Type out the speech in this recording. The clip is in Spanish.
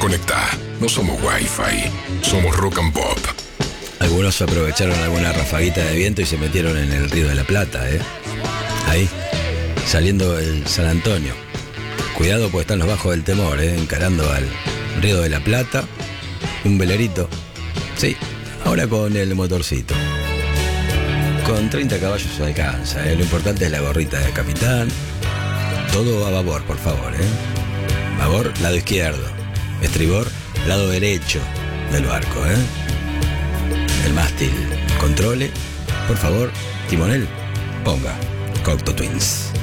conectá. No somos Wi-Fi, somos Rock and Pop. Algunos aprovecharon alguna rafaguita de viento y se metieron en el Río de la Plata, Ahí, saliendo el San Antonio. Cuidado, porque están los bajos del temor, encarando al Río de la Plata. Un velerito. Sí, ahora con el motorcito. Con 30 caballos se alcanza, Lo importante es la gorrita de capitán. Todo a babor, por favor, Babor, lado izquierdo. Estribor, lado derecho del barco, El mástil, controle. Por favor, timonel, ponga Cocteau Twins.